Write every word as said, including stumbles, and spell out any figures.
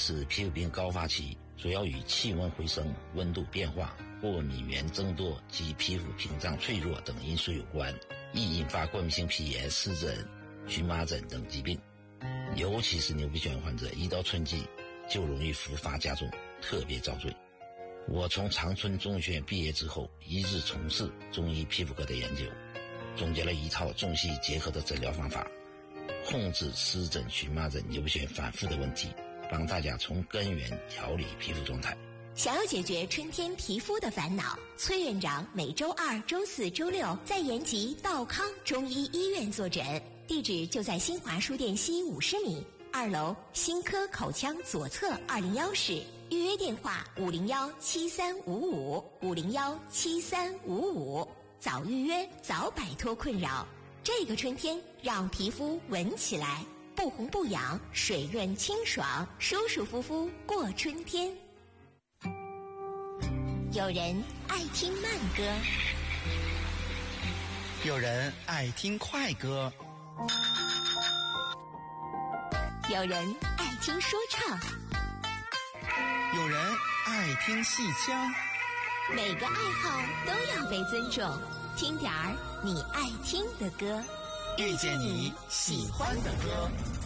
是皮肤病高发期，主要与气温回升、温度变化或敏原增多及皮肤屏障脆弱等因素有关，易引发过敏性皮炎、湿疹、荨麻疹等疾病。尤其是牛皮癣患者，一到春季就容易复发加重，特别遭罪。我从长春中医学院毕业之后，一直从事中医皮肤科的研究，总结了一套中西医结合的诊疗方法，控制湿疹、荨麻疹、牛皮癣反复的问题，帮大家从根源调理皮肤状态。 想要解决春天皮肤的烦恼，崔院长每周二、周四周六在延吉道康中医医院坐诊，地址就在新华书店西五十米二楼新科口腔左侧二零幺室，预约电话五零幺七三五五五零幺七三五五，早预约早摆脱困扰。这个春天让皮肤闻起来不红不痒，水润清爽，舒舒服服过春天。有人爱听慢歌， 有人爱听快歌， 有人爱听说唱， 有人爱听戏腔。 每个爱好都要被尊重，听点儿你爱听的歌， 遇见你喜欢的歌。